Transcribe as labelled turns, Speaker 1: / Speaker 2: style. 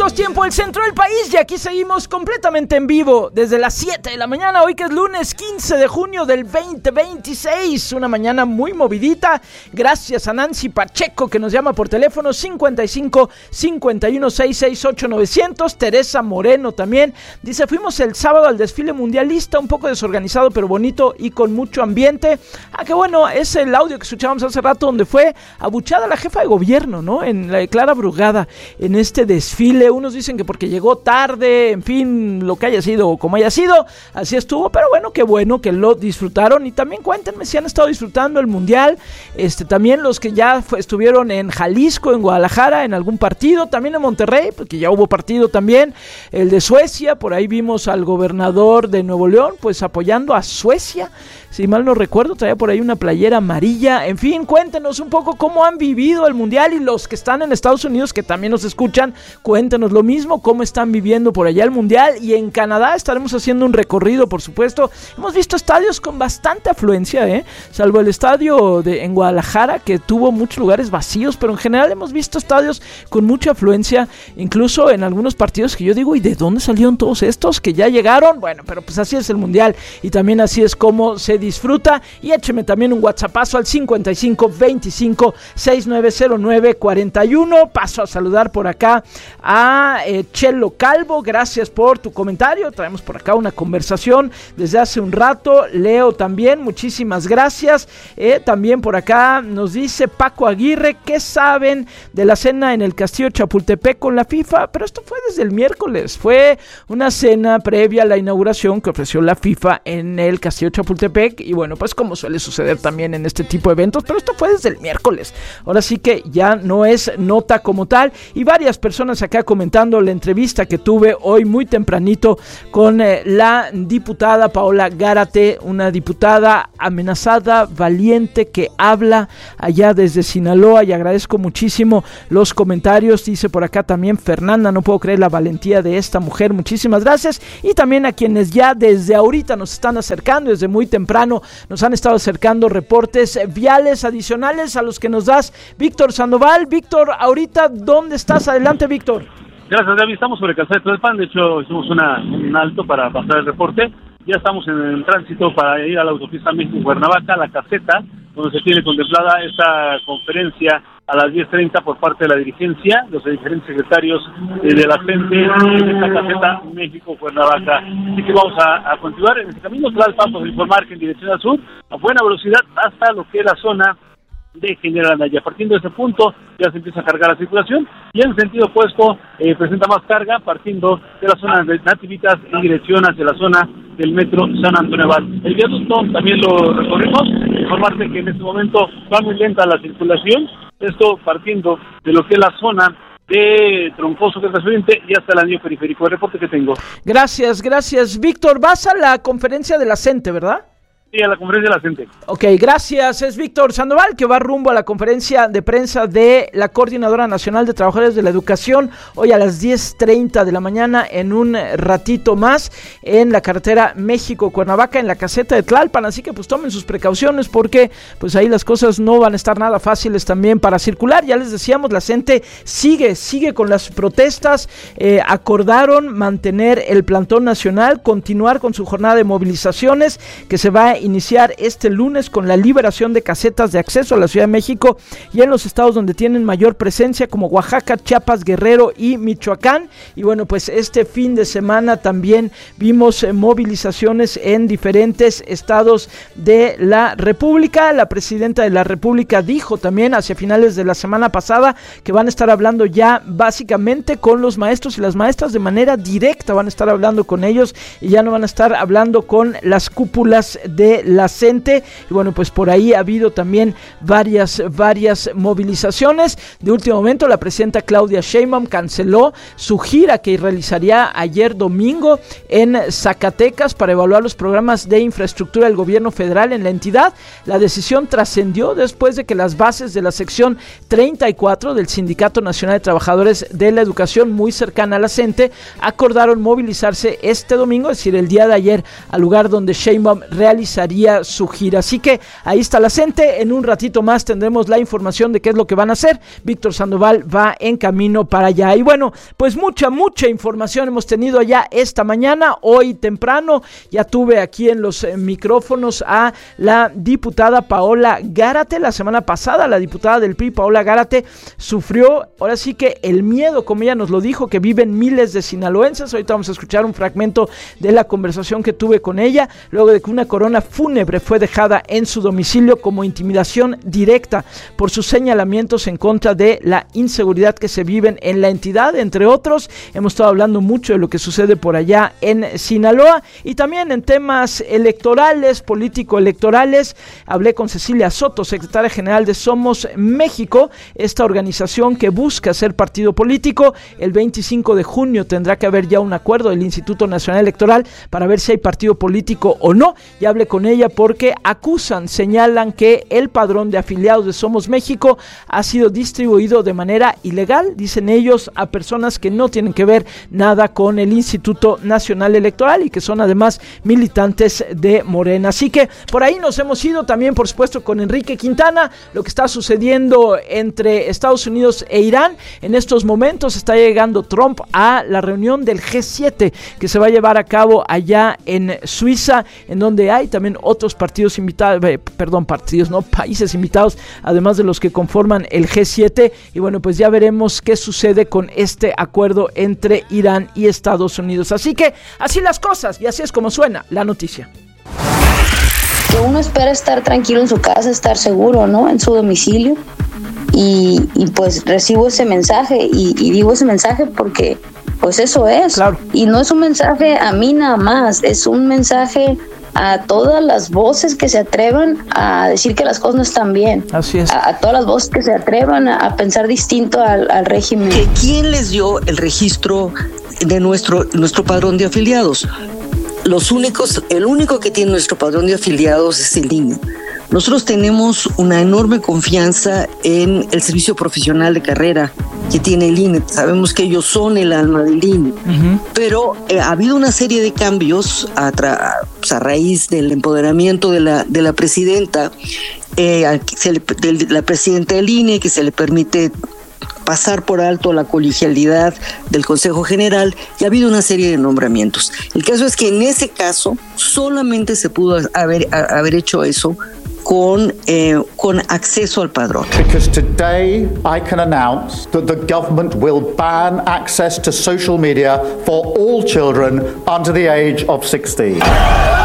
Speaker 1: minutos, tiempo del centro del país, y aquí seguimos completamente en vivo desde las 7 de la mañana, hoy que es lunes 15 de junio del 2026, una mañana muy movidita, gracias a Nancy Pacheco que nos llama por teléfono 55 51 668 900, Teresa Moreno también, dice, fuimos el sábado al desfile mundialista, un poco desorganizado pero bonito y con mucho ambiente. Qué bueno, es el audio que escuchábamos hace rato donde fue abuchada la jefa de gobierno, ¿no? En la de Clara Brugada, en este desfile. Unos dicen que porque llegó tarde, en fin, lo que haya sido o como haya sido, así estuvo, pero bueno que lo disfrutaron. Y también cuéntenme si han estado disfrutando el mundial, también los que ya estuvieron en Jalisco, en Guadalajara, en algún partido, también en Monterrey, porque ya hubo partido también, el de Suecia, por ahí vimos al gobernador de Nuevo León, pues apoyando a Suecia, si mal no recuerdo, traía por ahí una playera amarilla. En fin, cuéntenos un poco cómo han vivido el mundial, y los que están en Estados Unidos que también nos escuchan, cuéntenos lo mismo, cómo están viviendo por allá el mundial. Y en Canadá estaremos haciendo un recorrido, por supuesto. Hemos visto estadios con bastante afluencia, salvo el estadio en Guadalajara, que tuvo muchos lugares vacíos, pero en general hemos visto estadios con mucha afluencia, incluso en algunos partidos que yo digo, ¿y de dónde salieron todos estos que ya llegaron? Bueno, pero pues así es el mundial, y también así es como se disfruta. Y écheme también un whatsappazo al 55 25 6909 41. Paso a saludar por acá a Chelo Calvo, gracias por tu comentario, traemos por acá una conversación desde hace un rato. Leo también, muchísimas gracias. También por acá nos dice Paco Aguirre, ¿qué saben de la cena en el Castillo Chapultepec con la FIFA? Pero esto fue desde el miércoles, fue una cena previa a la inauguración que ofreció la FIFA en el Castillo Chapultepec. Y bueno, pues como suele suceder también en este tipo de eventos, pero esto fue desde el miércoles, ahora sí que ya no es nota como tal. Y varias personas acá comentando la entrevista que tuve hoy muy tempranito con la diputada Paola Gárate, una diputada amenazada, valiente, que habla allá desde Sinaloa, y agradezco muchísimo los comentarios. Dice por acá también Fernanda, no puedo creer la valentía de esta mujer, muchísimas gracias. Y también a quienes ya desde ahorita nos están acercando, desde muy temprano nos han estado acercando reportes viales adicionales a los que nos das Víctor Sandoval. Víctor, ahorita, ¿dónde estás? Adelante, Víctor.
Speaker 2: Gracias, David. Estamos sobre Calzada de Tlalpan. De hecho, hicimos un alto para pasar el reporte. Ya estamos en el tránsito para ir a la autopista México-Cuernavaca, la caseta, donde se tiene contemplada esta conferencia a las 10:30 por parte de la dirigencia, los diferentes secretarios de la CENTE en esta caseta México-Cuernavaca. Así que vamos a continuar en este camino. Tlalpan, pues informar que en dirección al sur, a buena velocidad hasta lo que es la zona de General Anaya. Partiendo de ese punto ya se empieza a cargar la circulación, y en sentido opuesto presenta más carga partiendo de la zona de Nativitas en dirección hacia la zona del metro San Antonio Abad. El viaducto también lo recorrimos, informarte que en este momento va muy lenta la circulación, esto partiendo de lo que es la zona de Troncoso, que es Presidente, y hasta el anillo periférico. El reporte que tengo.
Speaker 1: Gracias, Víctor. Vas a la conferencia de la CENTE, ¿verdad?
Speaker 2: Sí, a la conferencia de la CENTE.
Speaker 1: Ok, gracias. Es Víctor Sandoval, que va rumbo a la conferencia de prensa de la Coordinadora Nacional de Trabajadores de la Educación, hoy a las 10:30 de la mañana, en un ratito más, en la carretera México-Cuernavaca, en la caseta de Tlalpan. Así que pues tomen sus precauciones, porque pues ahí las cosas no van a estar nada fáciles también para circular. Ya les decíamos, la CENTE sigue con las protestas. Acordaron mantener el plantón nacional, continuar con su jornada de movilizaciones, que se va a iniciar este lunes con la liberación de casetas de acceso a la Ciudad de México y en los estados donde tienen mayor presencia, como Oaxaca, Chiapas, Guerrero y Michoacán. Y bueno, pues este fin de semana también vimos movilizaciones en diferentes estados de la República. La presidenta de la República dijo también hacia finales de la semana pasada que van a estar hablando ya básicamente con los maestros y las maestras de manera directa, van a estar hablando con ellos y ya no van a estar hablando con las cúpulas de la CENTE. Y bueno, pues por ahí ha habido también varias movilizaciones. De último momento, la presidenta Claudia Sheinbaum canceló su gira que realizaría ayer domingo en Zacatecas para evaluar los programas de infraestructura del gobierno federal en la entidad. La decisión trascendió después de que las bases de la sección 34 del Sindicato Nacional de Trabajadores de la Educación, muy cercana a la CENTE, acordaron movilizarse este domingo, es decir, el día de ayer, al lugar donde Sheinbaum realizaría empezaría su gira. Así que ahí está la gente. En un ratito más tendremos la información de qué es lo que van a hacer. Víctor Sandoval va en camino para allá. Y bueno, pues mucha información hemos tenido allá esta mañana. Hoy temprano ya tuve aquí en los micrófonos a la diputada Paola Gárate. La semana pasada la diputada del PRI, Paola Gárate, sufrió ahora sí que el miedo, como ella nos lo dijo, que viven miles de sinaloenses. Ahorita vamos a escuchar un fragmento de la conversación que tuve con ella, luego de que una corona fúnebre fue dejada en su domicilio como intimidación directa por sus señalamientos en contra de la inseguridad que se viven en la entidad, entre otros. Hemos estado hablando mucho de lo que sucede por allá en Sinaloa y también en temas electorales, político-electorales. Hablé con Cecilia Soto, secretaria general de Somos México, esta organización que busca ser partido político. El 25 de junio tendrá que haber ya un acuerdo del Instituto Nacional Electoral para ver si hay partido político o no. Ya hablé con ella porque señalan que el padrón de afiliados de Somos México ha sido distribuido de manera ilegal, dicen ellos, a personas que no tienen que ver nada con el Instituto Nacional Electoral y que son además militantes de Morena. Así que por ahí nos hemos ido también, por supuesto, con Enrique Quintana, lo que está sucediendo entre Estados Unidos e Irán. En estos momentos está llegando Trump a la reunión del G7 que se va a llevar a cabo allá en Suiza, en donde hay también otros países invitados, además de los que conforman el G7. Y bueno, pues ya veremos qué sucede con este acuerdo entre Irán y Estados Unidos. Así que así las cosas, y así es como suena la noticia.
Speaker 3: Que uno espera estar tranquilo en su casa, estar seguro, ¿no? En su domicilio. Y pues recibo ese mensaje y digo ese mensaje porque pues eso es. Claro. Y no es un mensaje a mí nada más, es un mensaje a todas las voces que se atrevan a decir que las cosas no están bien.
Speaker 1: Así es.
Speaker 3: A todas las voces que se atrevan a pensar distinto al régimen.
Speaker 4: ¿Quién les dio el registro de nuestro padrón de afiliados? El único que tiene nuestro padrón de afiliados es el INE. Nosotros tenemos una enorme confianza en el servicio profesional de carrera que tiene el INE. Sabemos que ellos son el alma del INE, pero ha habido una serie de cambios a raíz del empoderamiento de la presidenta, la presidenta del INE, que se le permite pasar por alto la colegialidad del Consejo General, y ha habido una serie de nombramientos. El caso es que en ese caso solamente se pudo haber hecho eso con acceso al padrón.
Speaker 5: Because today I can announce that the government will ban access to social media for all children under the age of 16.